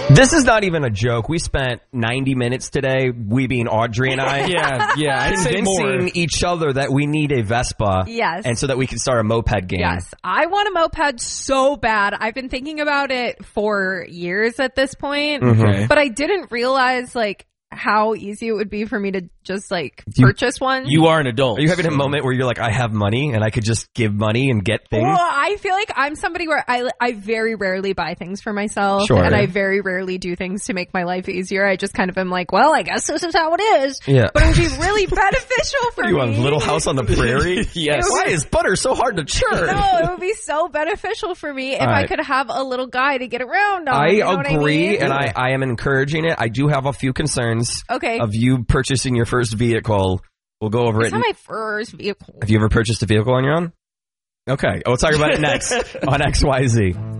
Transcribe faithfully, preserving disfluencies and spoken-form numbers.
This is not even a joke. We spent ninety minutes today, we being Audrey and I, yeah, yeah, I'd say more. convincing each other that we need a Vespa. Yes. And so that we can start a moped game. Yes. I want a moped so bad. I've been thinking about it for years at this point. Okay. But I didn't realize, like, how easy it would be for me to just, like, You- purchase one. You are an adult. Are you having a so- moment where you're like, I have money and I could just give money and get things? Well, I feel like I'm somebody where I, I very rarely buy things for myself. Sure. And I very rarely do things to make my life easier. I just kind of am like, well, I guess this is how it is. Yeah. But it would be really beneficial for Are you me. on Little House on the Prairie? Yes. Why is butter so hard to churn? No, it would be so beneficial for me if All I right. could have a little guy to get around on. I you know what I agree, mean? and I, I am encouraging it. I do have a few concerns Okay. of you purchasing your first vehicle. We'll go over It's it. not my first vehicle. Have you ever purchased a vehicle on your own? Okay. We'll talk about it next on X Y Z.